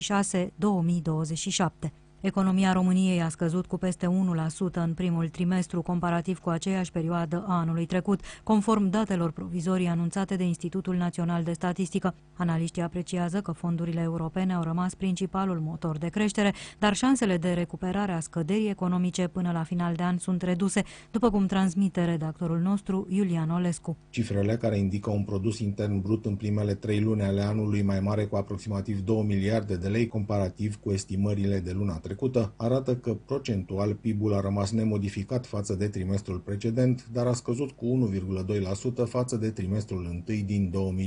2026-2027. Economia României a scăzut cu peste 1% în primul trimestru, comparativ cu aceeași perioadă a anului trecut, conform datelor provizorii anunțate de Institutul Național de Statistică. Analiștii apreciază că fondurile europene au rămas principalul motor de creștere, dar șansele de recuperare a scăderii economice până la final de an sunt reduse, după cum transmite redactorul nostru, Iulian Olescu. Cifrele, care indică un produs intern brut în primele 3 luni ale anului mai mare cu aproximativ 2 miliarde de lei, comparativ cu estimările de luna trecută, arată că procentual PIB-ul a rămas nemodificat față de trimestrul precedent, dar a scăzut cu 1,2% față de trimestrul întâi din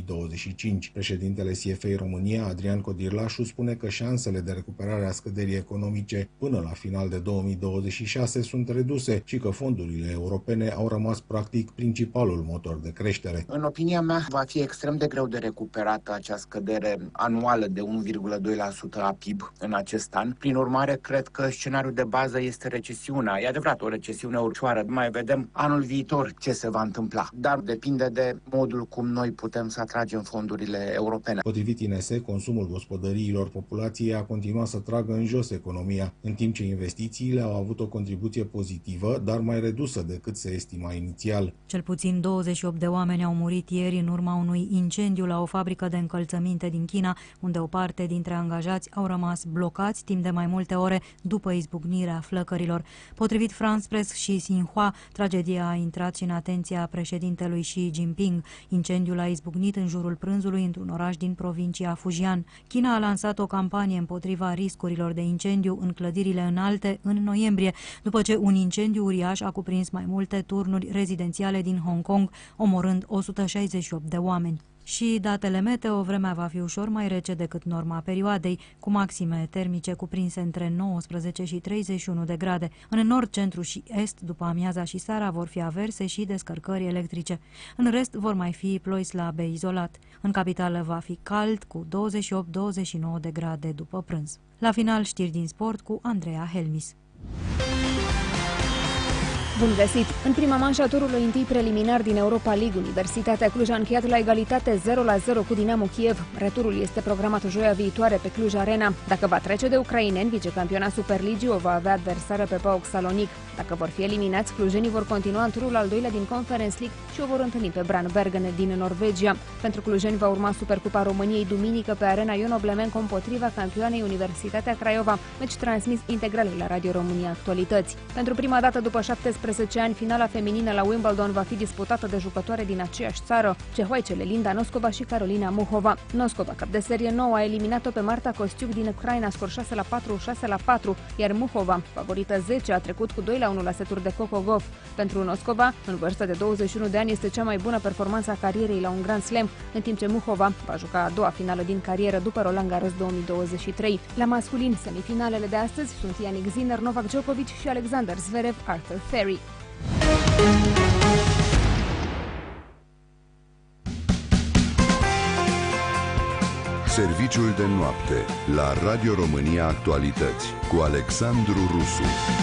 2025. Președintele CFA România, Adrian Codirlașu, spune că șansele de recuperare a scăderii economice până la final de 2026 sunt reduse și că fondurile europene au rămas practic principalul motor de creștere. În opinia mea, va fi extrem de greu de recuperată acea scădere anuală de 1,2% a PIB în acest an. Prin urmare, cred că scenariul de bază este recesiunea. E adevărat, o recesiune ușoară. Mai vedem anul viitor ce se va întâmpla. Dar depinde de modul cum noi putem să atragem fondurile europene. Potrivit INS, consumul gospodăriilor populației a continuat să tragă în jos economia, în timp ce investițiile au avut o contribuție pozitivă, dar mai redusă decât se estima inițial. Cel puțin 28 de oameni au murit ieri în urma unui incendiu la o fabrică de încălțăminte din China, unde o parte dintre angajați au rămas blocați timp de mai multe ore după izbucnirea flăcărilor. Potrivit France Press și Xinhua, tragedia a intrat și în atenția președintelui Xi Jinping. Incendiul a izbucnit în jurul prânzului într-un oraș din provincia Fujian. China a lansat o campanie împotriva riscurilor de incendiu în clădirile înalte în noiembrie, după ce un incendiu uriaș a cuprins mai multe turnuri rezidențiale din Hong Kong, omorând 168 de oameni. Și datele meteo, vremea va fi ușor mai rece decât norma perioadei, cu maxime termice cuprinse între 19 și 31 de grade. În nord, centru și est, după amiaza și seara, vor fi averse și descărcări electrice. În rest, vor mai fi ploi slabe izolat. În capitală va fi cald, cu 28-29 de grade după prânz. La final, știri din sport cu Andreea Helmis. Bun găsit! În prima manșă a turului întâi preliminar din Europa League, Universitatea Cluj a încheiat la egalitate 0-0 cu Dinamo Kiev. Returul este programat joia viitoare pe Cluj Arena. Dacă va trece de ucraineni, vicecampioana Superligii o va avea adversară pe PAOK Salonic. Dacă vor fi eliminați, clujenii vor continua în turul al doilea din Conference League și o vor întâlni pe Brandbergen din Norvegia. Pentru clujeni va urma Supercupa României duminică pe arena Ion Oblemenco împotriva campioanei Universitatea Craiova, meci transmis integral la Radio România Actualități. Pentru prima dată după 17 ani, finala feminină la Wimbledon va fi disputată de jucătoare din aceeași țară, cehoicele Linda Noskova și Carolina Muhova. Noskova, cap de serie nouă, a eliminat-o pe Marta Kostiuk din Ucraina, scor 6-4, 6-4, iar Muhova, favorită 10, a trecut cu 2-1 la seturi de Coco Gauff. Pentru Noskova, în vârstă de 21 de ani, este cea mai bună performanță a carierei la un Grand Slam, în timp ce Muhova va juca a doua finală din carieră după Roland Garros 2023. La masculin, semifinalele de astăzi sunt Yannick Sinner, Novak Djokovic și Alexander Zverev, Arthur Ferry. Serviciul de noapte la Radio România Actualități cu Alexandru Rusu.